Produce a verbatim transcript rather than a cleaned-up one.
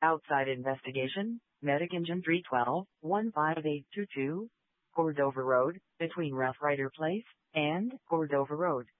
Outside investigation, Medic Engine three twelve, one five eight two two, Cordova Road, between Rough Rider Place and Cordova Road.